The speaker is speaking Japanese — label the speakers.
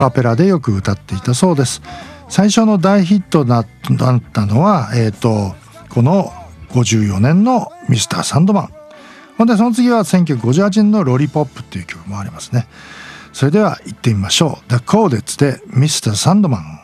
Speaker 1: カペラでよく歌っていたそうです。最初の大ヒットだったのは、この54年のミスターサンドマン。ほんでその次は1958年のロリポップっていう曲もありますね。それでは行ってみましょう。The Codettes でミスターサンドマン。